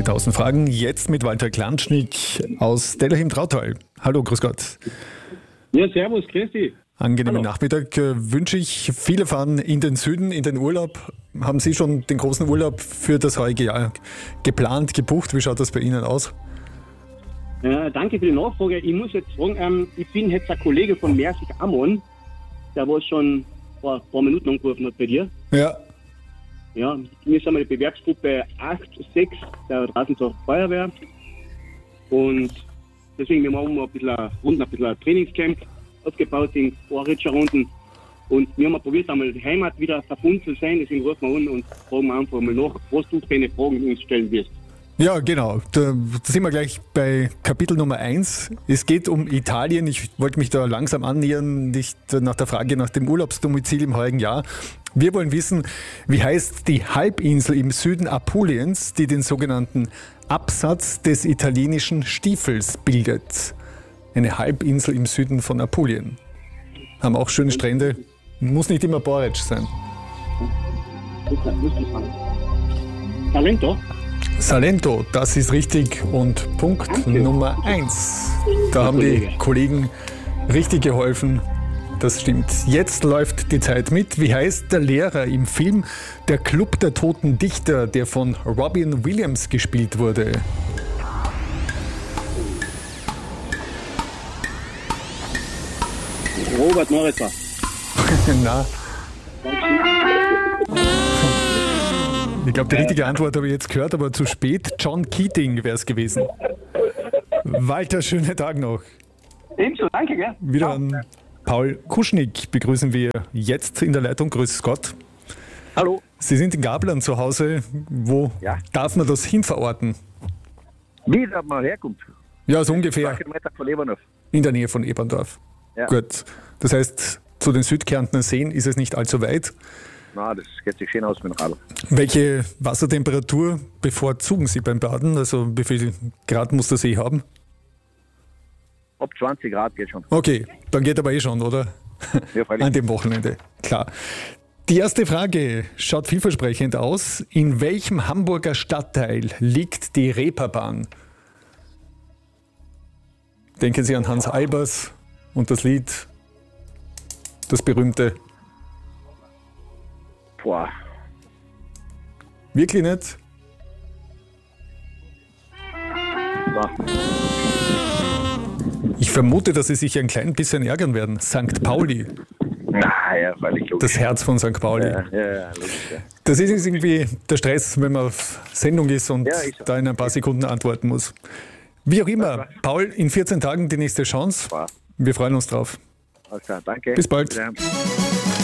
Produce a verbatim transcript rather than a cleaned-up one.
tausend Fragen, jetzt mit Walter Klanschnik aus Dellerhim-Trautal. Hallo, grüß Gott. Ja, servus, grüß dich. Angenehmen Hallo. Nachmittag äh, wünsche ich. Viele fahren in den Süden, in den Urlaub. Haben Sie schon den großen Urlaub für das heutige Jahr geplant, gebucht? Wie schaut das bei Ihnen aus? Äh, danke für die Nachfrage. Ich muss jetzt fragen, ähm, ich bin jetzt ein Kollege von Mersig Amon, der was schon vor ein paar Minuten angerufen hat bei dir. Ja. Ja, wir sind die Bewerbsgruppe acht sechs der Straßensache Feuerwehr. Und deswegen, wir machen ein bisschen, Runden, ein bisschen ein Trainingscamp aufgebaut in Vorritscher-Runden. Und wir haben probiert, einmal die Heimat wieder verbunden zu sein. Deswegen rufen wir an und fragen einfach mal nach, was du für eine Fragen uns stellen wirst. Ja, genau. Da sind wir gleich bei Kapitel Nummer eins. Es geht um Italien. Ich wollte mich da langsam annähern, nicht nach der Frage nach dem Urlaubsdomizil im heurigen Jahr. Wir wollen wissen, wie heißt die Halbinsel im Süden Apuliens, die den sogenannten Absatz des italienischen Stiefels bildet. Eine Halbinsel im Süden von Apulien. Haben auch schöne Strände. Muss nicht immer Boric sein. Salento? Salento, das ist richtig. Und Punkt Danke. Nummer eins. Da haben die Kollegen richtig geholfen. Das stimmt. Jetzt läuft die Zeit mit. Wie heißt der Lehrer im Film Der Club der Toten Dichter, der von Robin Williams gespielt wurde? Robert Moritzer. Na. Ich glaube, die richtige Antwort habe ich jetzt gehört, aber zu spät. John Keating wäre es gewesen. Walter, schönen Tag noch. Ebenso, danke, gell? Wieder an Paul Kuschnick begrüßen wir jetzt in der Leitung. Grüß Gott. Hallo. Sie sind in Gablern zu Hause. Wo ja. darf man das hinverorten? Wie da man herkommt? Ja, so ungefähr. Zwei Kilometer von Eberndorf. In der Nähe von Eberndorf. Ja. Gut. Das heißt, zu den Südkärntner Seen ist es nicht allzu weit. Na, das geht sich schön aus mit dem Radl. Welche Wassertemperatur bevorzugen Sie beim Baden? Also wie viel Grad muss der See haben? Ab zwanzig Grad geht schon. Okay, dann geht aber eh schon, oder? Ja, freilich. An dem Wochenende, klar. Die erste Frage schaut vielversprechend aus. In welchem Hamburger Stadtteil liegt die Reeperbahn? Denken Sie an Hans Albers und das Lied, das berühmte. Boah. Wirklich nicht? Na. Ich vermute, dass Sie sich ein klein bisschen ärgern werden. Sankt Pauli. Na ja, freilich logisch. Das Herz von Sankt Pauli. Ja, ja, ja, logisch, ja. Das ist irgendwie der Stress, wenn man auf Sendung ist und Ja, ist so. da in ein paar Sekunden antworten muss. Wie auch immer, Paul, in vierzehn Tagen die nächste Chance. Wow. Wir freuen uns drauf. Alles klar, danke. Bis bald. Ja.